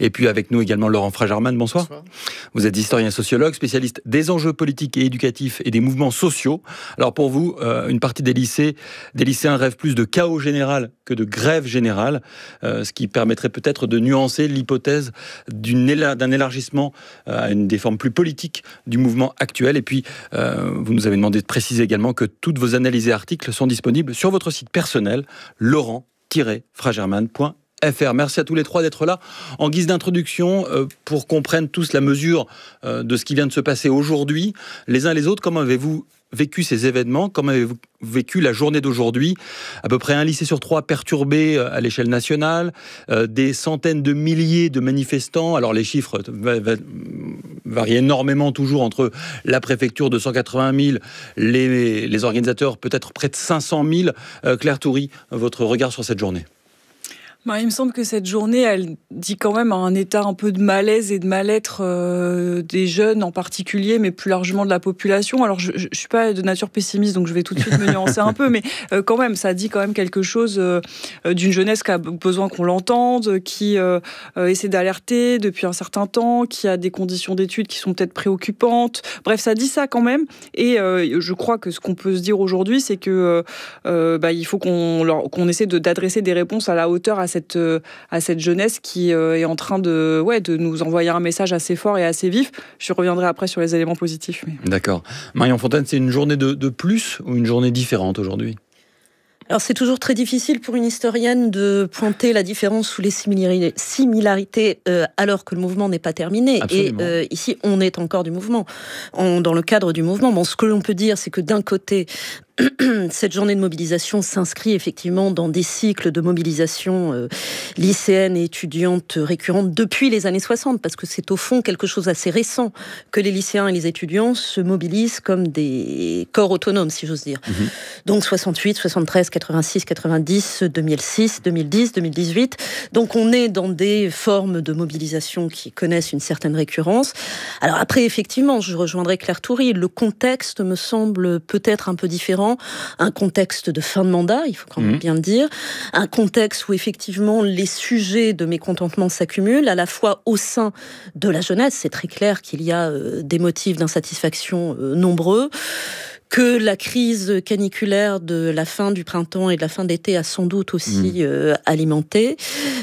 Et puis avec nous également Laurent Fragerman, bonsoir. Bonsoir. Vous êtes historien sociologue, spécialiste des enjeux politiques et éducatifs et des mouvements sociaux. Alors pour vous, une partie des lycéens rêvent plus de chaos général que de grève générale, ce qui permettrait peut-être de nuancer l'hypothèse d'un élargissement à des formes plus politiques du mouvement actuel. Et puis, vous nous avez demandé de préciser également que toutes vos analyses et articles sont disponibles sur votre site personnel, laurent-fragerman.fr. Merci à tous les trois d'être là. En guise d'introduction, pour qu'on prenne tous la mesure de ce qui vient de se passer aujourd'hui, les uns les autres, comment avez-vous vécu ces événements? Comment avez-vous vécu la journée d'aujourd'hui? À peu près un lycée sur 3 perturbé à l'échelle nationale, des centaines de milliers de manifestants. Alors les chiffres varient énormément toujours entre la préfecture de 180 000, les organisateurs peut-être près de 500 000. Claire Toury, votre regard sur cette journée? Il me semble que cette journée, elle dit quand même un état un peu de malaise et de mal-être des jeunes en particulier, mais plus largement de la population. Alors, je suis pas de nature pessimiste, donc je vais tout de suite me nuancer un peu, mais quand même, ça dit quand même quelque chose d'une jeunesse qui a besoin qu'on l'entende, qui essaie d'alerter depuis un certain temps, qui a des conditions d'études qui sont peut-être préoccupantes. Bref, ça dit ça quand même. Et je crois que ce qu'on peut se dire aujourd'hui, c'est que il faut qu'on essaie d'adresser des réponses à la hauteur à cette jeunesse qui est en train de nous envoyer un message assez fort et assez vif. Je reviendrai après sur les éléments positifs. Mais... D'accord. Marion Fontaine, c'est une journée de plus ou une journée différente aujourd'hui ? Alors c'est toujours très difficile pour une historienne de pointer la différence ou les similarités alors que le mouvement n'est pas terminé. Absolument. Et ici, on est encore du mouvement, dans le cadre du mouvement. Bon, ce que l'on peut dire, c'est que d'un côté, cette journée de mobilisation s'inscrit effectivement dans des cycles de mobilisation lycéenne et étudiante récurrentes depuis les années 60, parce que c'est au fond quelque chose d'assez récent que les lycéens et les étudiants se mobilisent comme des corps autonomes, si j'ose dire. Mmh. Donc 68, 73, 86, 90, 2006, 2010, 2018. Donc on est dans des formes de mobilisation qui connaissent une certaine récurrence. Alors après, effectivement, je rejoindrai Claire Toury, le contexte me semble peut-être un peu différent. Un contexte de fin de mandat, il faut quand même bien le dire, un contexte où effectivement les sujets de mécontentement s'accumulent, à la fois au sein de la jeunesse, c'est très clair qu'il y a des motifs d'insatisfaction nombreux, que la crise caniculaire de la fin du printemps et de la fin d'été a sans doute aussi alimenté.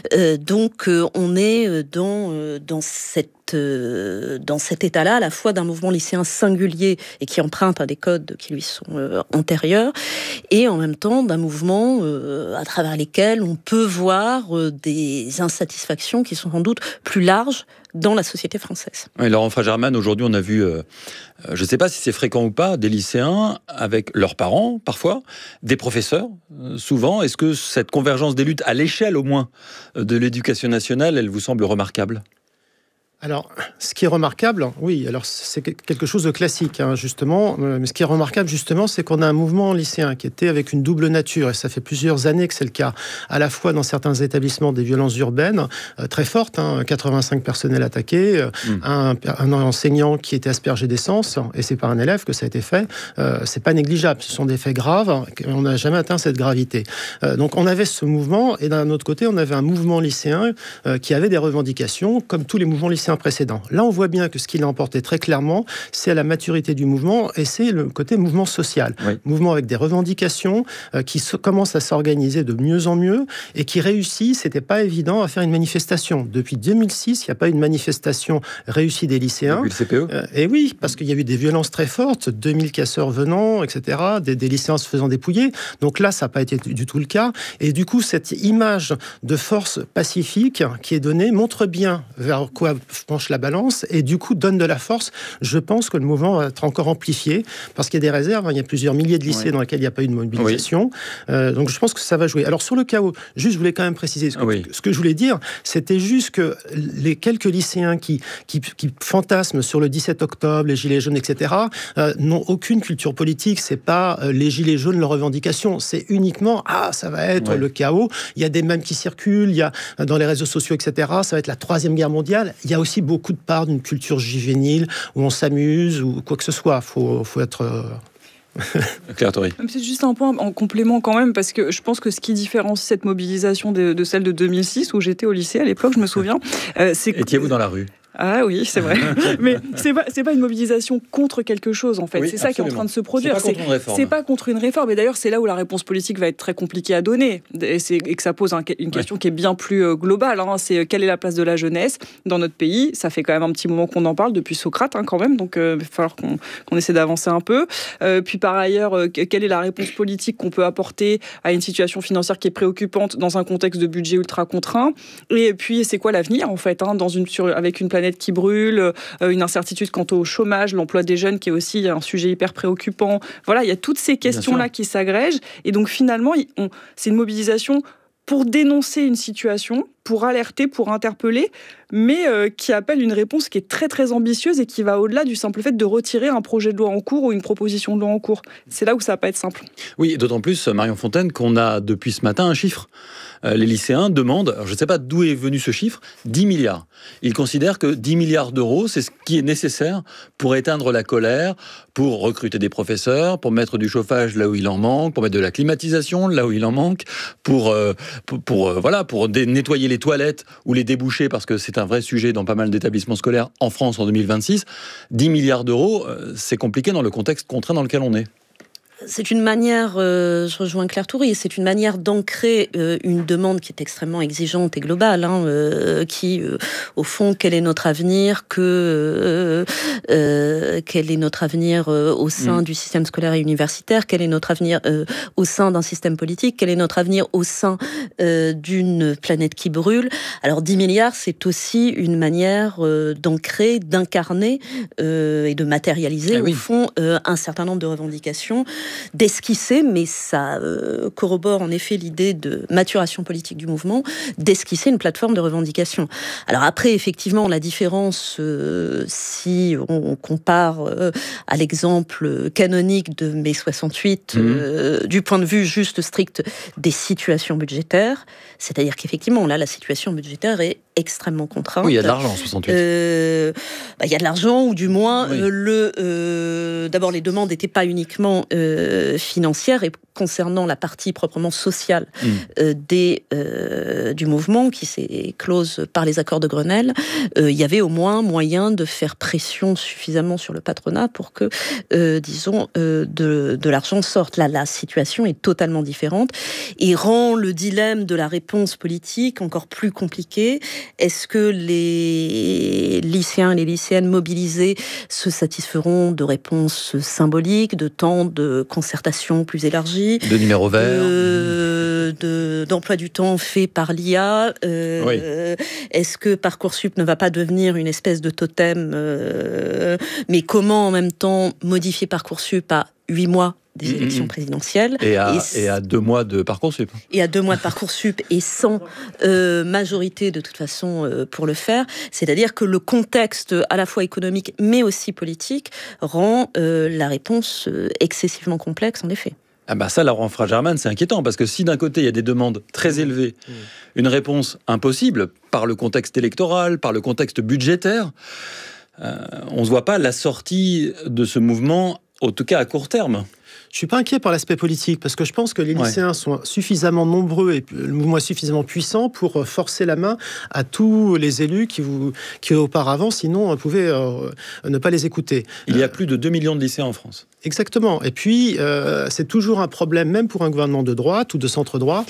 Donc on est dans cet état-là, à la fois d'un mouvement lycéen singulier et qui emprunte à des codes qui lui sont antérieurs, et en même temps d'un mouvement à travers lesquels on peut voir des insatisfactions qui sont sans doute plus larges dans la société française. Oui, Laurent Fragerman, aujourd'hui on a vu, je ne sais pas si c'est fréquent ou pas, des lycéens avec leurs parents parfois, des professeurs souvent. Est-ce que cette convergence des luttes à l'échelle au moins de l'éducation nationale, elle vous semble remarquable ? Alors, ce qui est remarquable, oui, alors c'est quelque chose de classique, justement, mais ce qui est remarquable, justement, c'est qu'on a un mouvement lycéen qui était avec une double nature, et ça fait plusieurs années que c'est le cas, à la fois dans certains établissements des violences urbaines, très fortes, 85 personnels attaqués, un enseignant qui était aspergé d'essence, et c'est par un élève que ça a été fait, c'est pas négligeable, ce sont des faits graves, on n'a jamais atteint cette gravité. Donc on avait ce mouvement, et d'un autre côté, on avait un mouvement lycéen qui avait des revendications, comme tous les mouvements lycéens précédent. Là, on voit bien que ce qu'il a emporté très clairement, c'est à la maturité du mouvement, et c'est le côté mouvement social. Oui. Mouvement avec des revendications qui commencent à s'organiser de mieux en mieux, et qui réussit, c'était pas évident, à faire une manifestation. Depuis 2006, il n'y a pas eu une manifestation réussie des lycéens. Depuis le CPE. Et oui, parce qu'il y a eu des violences très fortes, 2000 casseurs venant, etc., des lycéens se faisant dépouiller. Donc là, ça n'a pas été du tout le cas. Et du coup, cette image de force pacifique qui est donnée montre bien vers quoi penche la balance et du coup donne de la force. Je pense que le mouvement va être encore amplifié parce qu'il y a des réserves. Il y a plusieurs milliers de lycées dans lesquels il n'y a pas eu de mobilisation. Oui. Donc je pense que ça va jouer. Alors sur le chaos, juste je voulais quand même préciser ce que je voulais dire, c'était juste que les quelques lycéens qui fantasment sur le 17 octobre, les gilets jaunes, etc., n'ont aucune culture politique. C'est pas les gilets jaunes leur revendication. C'est uniquement ça va être le chaos. Il y a des mèmes qui circulent. Il y a dans les réseaux sociaux, etc. Ça va être la 3e guerre mondiale. Il y a aussi beaucoup de part d'une culture juvénile où on s'amuse ou quoi que ce soit. Faut être... Claire Tory. C'est juste un point en complément quand même, parce que je pense que ce qui différencie cette mobilisation de celle de 2006, où j'étais au lycée à l'époque, je me souviens, c'est que... Étiez-vous dans la rue ? Ah oui, c'est vrai. Mais c'est pas une mobilisation contre quelque chose, en fait. Oui, c'est ça absolument. qui est en train de se produire. C'est pas contre une réforme. Et d'ailleurs, c'est là où la réponse politique va être très compliquée à donner. Et que ça pose une question qui est bien plus globale. C'est quelle est la place de la jeunesse dans notre pays ? Ça fait quand même un petit moment qu'on en parle, depuis Socrate, quand même. Donc, il va falloir qu'on essaie d'avancer un peu. Puis, par ailleurs, quelle est la réponse politique qu'on peut apporter à une situation financière qui est préoccupante dans un contexte de budget ultra contraint ? Et puis, c'est quoi l'avenir, en fait, avec une planète qui brûle, une incertitude quant au chômage, l'emploi des jeunes qui est aussi un sujet hyper préoccupant. Voilà, il y a toutes ces questions-là qui s'agrègent. Et donc finalement, c'est une mobilisation pour dénoncer une situation, pour alerter, pour interpeller, mais qui appelle une réponse qui est très très ambitieuse et qui va au-delà du simple fait de retirer un projet de loi en cours ou une proposition de loi en cours. C'est là où ça va pas être simple. Oui, d'autant plus, Marion Fontaine, qu'on a depuis ce matin un chiffre. Les lycéens demandent, alors je ne sais pas d'où est venu ce chiffre, 10 milliards. Ils considèrent que 10 milliards d'euros, c'est ce qui est nécessaire pour éteindre la colère, pour recruter des professeurs, pour mettre du chauffage là où il en manque, pour mettre de la climatisation là où il en manque, pour nettoyer les toilettes ou les déboucher, parce que c'est un vrai sujet dans pas mal d'établissements scolaires en France en 2026. 10 milliards d'euros, c'est compliqué dans le contexte contraint dans lequel on est. C'est une manière, je rejoins Claire Tory, c'est une manière d'ancrer une demande qui est extrêmement exigeante et globale, qui, au fond, quel est notre avenir, quel est notre avenir au sein du système scolaire et universitaire, quel est notre avenir au sein d'un système politique, quel est notre avenir au sein d'une planète qui brûle. Alors 10 milliards, c'est aussi une manière d'ancrer, d'incarner et de matérialiser, au fond, un certain nombre de revendications, d'esquisser, mais ça corrobore en effet l'idée de maturation politique du mouvement, d'esquisser une plateforme de revendication. Alors après, effectivement, la différence, si on compare à l'exemple canonique de mai 68, du point de vue juste strict des situations budgétaires, c'est-à-dire qu'effectivement, là, la situation budgétaire est extrêmement contrainte. Oui, il y a de l'argent en 68. Il y a de l'argent, ou du moins, d'abord, les demandes n'étaient pas uniquement financières, et concernant la partie proprement sociale du mouvement, qui s'est close par les accords de Grenelle, il y avait au moins moyen de faire pression suffisamment sur le patronat pour que, de l'argent sorte. Là, la situation est totalement différente et rend le dilemme de la réponse politique encore plus compliqué. Est-ce que les lycéens et les lycéennes mobilisés se satisferont de réponses symboliques, de temps de concertation plus élargie, de numéros verts, d'emploi du temps fait par l'IA. Est-ce que Parcoursup ne va pas devenir une espèce de totem, mais comment en même temps modifier Parcoursup à 8 mois des élections présidentielles et à 2 mois de Parcoursup. Et à 2 mois de Parcoursup et sans majorité de toute façon pour le faire. C'est-à-dire que le contexte à la fois économique mais aussi politique rend la réponse excessivement complexe en effet. Ah bah ça, Laurent Fra-German, c'est inquiétant, parce que si d'un côté il y a des demandes très élevées, une réponse impossible par le contexte électoral, par le contexte budgétaire, on ne voit pas la sortie de ce mouvement, en tout cas à court terme. Je ne suis pas inquiet par l'aspect politique, parce que je pense que les lycéens sont suffisamment nombreux et le mouvement est suffisamment puissant pour forcer la main à tous les élus qui auparavant, sinon, pouvaient ne pas les écouter. Il y a plus de 2 millions de lycéens en France. Exactement. Et puis, c'est toujours un problème, même pour un gouvernement de droite ou de centre-droite,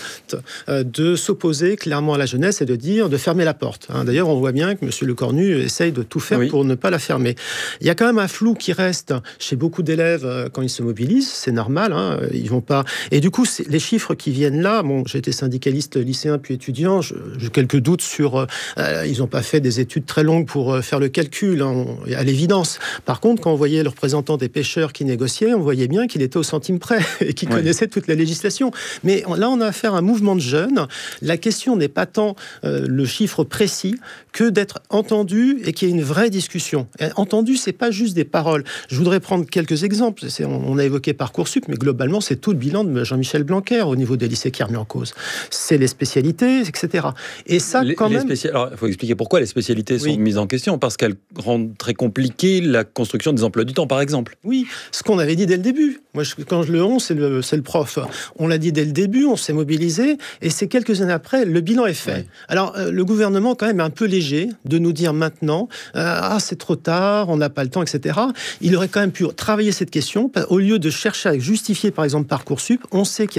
de s'opposer clairement à la jeunesse et de fermer la porte. D'ailleurs, on voit bien que M. Lecornu essaye de tout faire pour ne pas la fermer. Il y a quand même un flou qui reste chez beaucoup d'élèves quand ils se mobilisent. C'est normal, ils vont pas. Et du coup, les chiffres qui viennent là, j'ai été syndicaliste lycéen puis étudiant, j'ai quelques doutes sur. Ils n'ont pas fait des études très longues pour faire le calcul, à l'évidence. Par contre, quand on voyait le représentant des pêcheurs qui négociait, on voyait bien qu'il était au centime près et qu'il connaissait toute la législation. Mais là, on a affaire à un mouvement de jeunes. La question n'est pas tant le chiffre précis que d'être entendu et qu'il y ait une vraie discussion. Et entendu, c'est pas juste des paroles. Je voudrais prendre quelques exemples. On a évoqué Parcoursup, mais globalement, c'est tout le bilan de Jean-Michel Blanquer au niveau des lycées qui est remis en cause. C'est les spécialités, etc. Et ça, quand même... Alors, il faut expliquer pourquoi les spécialités sont mises en question, parce qu'elles rendent très compliquée la construction des emplois du temps, par exemple. Oui, ce qu'on avait dit dès le début. Moi, quand je le honte, c'est le prof. On l'a dit dès le début, on s'est mobilisé, et c'est quelques années après, le bilan est fait. Alors, le gouvernement, quand même, est un peu léger de nous dire maintenant, c'est trop tard, on n'a pas le temps, etc. Il aurait quand même pu travailler cette question, au lieu de chercher à justifier, par exemple, Parcoursup. On sait qu'il y a